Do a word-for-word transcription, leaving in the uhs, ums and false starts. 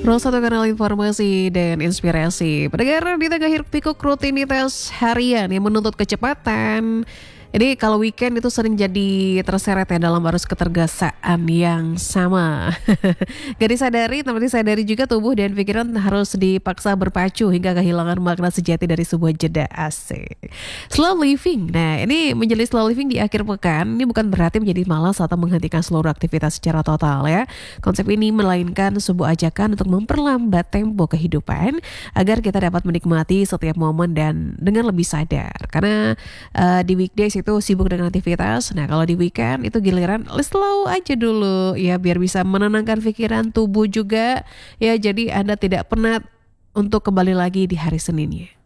Pro satu kanal informasi dan inspirasi. Pendengar di tengah hiruk pikuk rutinitas harian yang menuntut kecepatan. Jadi kalau weekend itu sering jadi terseret ya dalam arus ketergesaan yang sama. Gak disadari, tapi disadari juga tubuh dan pikiran harus dipaksa berpacu hingga kehilangan makna sejati dari sebuah jeda asik. Slow living. Nah, ini menjadi slow living di akhir pekan. Ini bukan berarti menjadi malas atau menghentikan seluruh aktivitas secara total ya. Konsep ini melainkan sebuah ajakan untuk memperlambat tempo kehidupan agar kita dapat menikmati setiap momen dan dengan lebih sadar. Karena uh, di weekdays itu sibuk dengan aktivitas. Nah, kalau di weekend itu giliran slow aja dulu ya, biar bisa menenangkan pikiran, tubuh juga ya, jadi Anda tidak penat untuk kembali lagi di hari Seninnya.